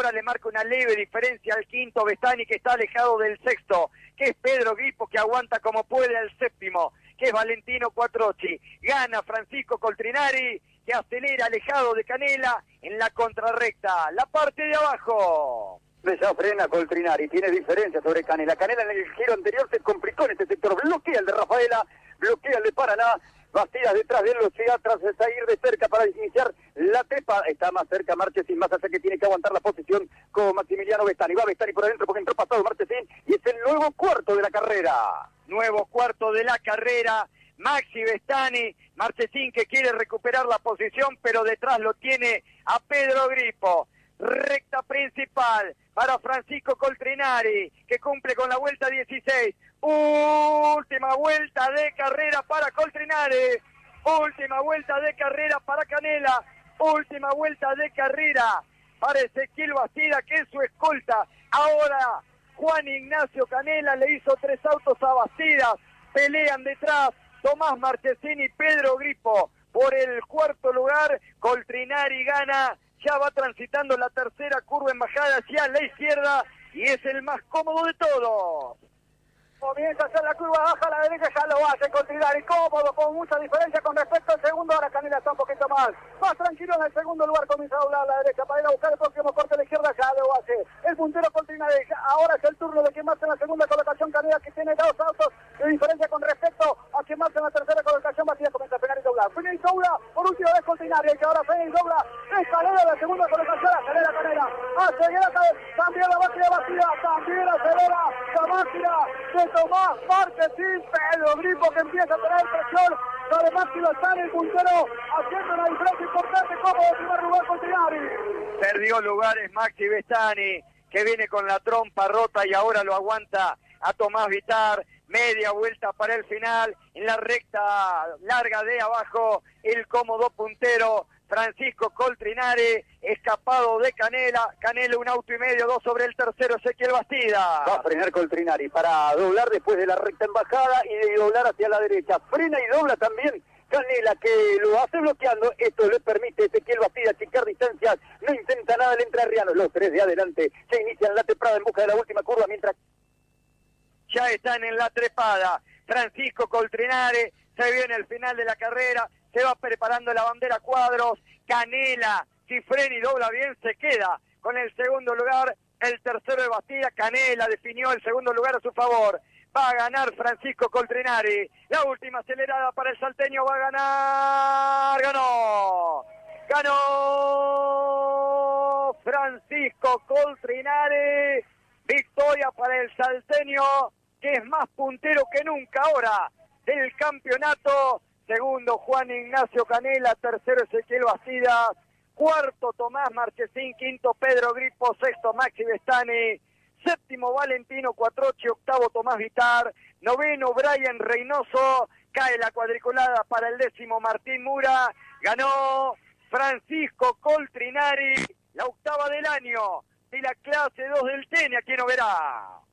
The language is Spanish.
ahora le marca una leve diferencia al quinto Vestani, que está alejado del sexto, que es Pedro Gripo, que aguanta como puede al séptimo, que es Valentino Quattrocchi. Gana Francisco Coltrinari, que acelera alejado de Canela en la contrarrecta, la parte de abajo. Ya frena Coltrinari, tiene diferencia sobre Canela. Canela en el giro anterior se complicó en este sector, bloquea el de Rafaela, bloquea el de Paraná. Bastidas detrás de él, lo llega tras salir de cerca para iniciar la trepa. Está más cerca Marchesín, más allá que tiene que aguantar la posición con Maximiliano Vestani. Va Vestani por adentro porque entró pasado Marchesín y es el nuevo cuarto de la carrera. Nuevo cuarto de la carrera, Maxi Vestani, Marchesín que quiere recuperar la posición, pero detrás lo tiene a Pedro Gripo. Recta principal para Francisco Coltrinari, que cumple con la vuelta 16. Última vuelta de carrera para Coltrinari. Última vuelta de carrera para Canela. Última vuelta de carrera para Ezequiel Bastida, que es su escolta. Ahora Juan Ignacio Canela le hizo 3 autos a Bastidas. Pelean detrás Tomás Marchesín y Pedro Gripo por el cuarto lugar. Coltrinari gana. Ya va transitando la tercera curva en bajada hacia la izquierda y es el más cómodo de todos. Comienza a hacer la curva baja a la derecha, ya lo hace Coltrinari, cómodo, con mucha diferencia con respecto al segundo. Ahora Canela está un poquito más tranquilo en el segundo lugar, comienza a doblar a la derecha para ir a buscar el próximo corte a la izquierda, ya lo hace el puntero Coltrinari. Ahora es el turno de quien marcha en la segunda colocación, Canela, que tiene 2 autos de diferencia con respecto a quien marcha en la tercera colocación. Bastidas comienza a frenar y doblar, frena y dobla, por última vez Coltrinari, que ahora frena y dobla, escalera la segunda colocación, acelera Canela, acelera también la máquina de Bastidas, también acelera la máquina de Tomás Marchesín. Pedro Gripo que empieza a tener presión sobre Máximo está en el puntero, haciendo una diferencia importante como de primer lugar Coltrinari. Perdió lugares Maxi Vestani, que viene con la trompa rota y ahora lo aguanta a Tomás Vitar. Media vuelta para el final, en la recta larga de abajo, el cómodo puntero Francisco Coltrinari, escapado de Canela. Canela 1,5 autos, 2 sobre el tercero, Ezequiel Bastida. Va a frenar Coltrinari para doblar después de la recta embajada y de doblar hacia la derecha. Frena y dobla también Canela, que lo hace bloqueando. Esto le permite a Ezequiel Bastida achicar distancias. No intenta nada el entrerriano. Los 3 de adelante se inician la trepada en busca de la última curva, mientras ya están en la trepada. Francisco Coltrinari, se viene el final de la carrera, se va preparando la bandera cuadros. Canela, si frena y dobla bien, se queda con el segundo lugar. El tercero de Bastida. Canela definió el segundo lugar a su favor. Va a ganar Francisco Coltrinari. La última acelerada para el salteño, va a ganar. Ganó Francisco Coltrinari. Victoria para el salteño, que es más puntero que nunca ahora del campeonato. Segundo Juan Ignacio Canela, tercero Ezequiel Bastidas, cuarto Tomás Marchesín, quinto Pedro Gripo, sexto Maxi Vestani, séptimo Valentino Quattrocchi, octavo Tomás Vitar, noveno Brian Reynoso. Cae la cuadriculada para el 10º Martín Mura. Ganó Francisco Coltrinari, la octava del año de la clase 2 del TN. Aquí no verá.